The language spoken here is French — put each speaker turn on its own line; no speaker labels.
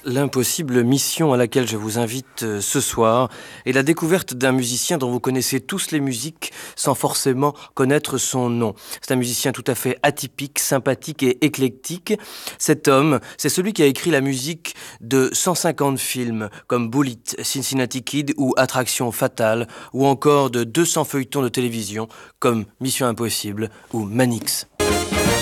L'impossible mission à laquelle je vous invite ce soir est la découverte d'un musicien dont vous connaissez tous les musiques sans forcément connaître son nom. C'est un musicien tout à fait atypique, sympathique et éclectique. Cet homme, c'est celui qui a écrit la musique de 150 films comme Bullitt, Cincinnati Kid ou Attraction fatale, ou encore de 200 feuilletons de télévision comme Mission Impossible ou Manix.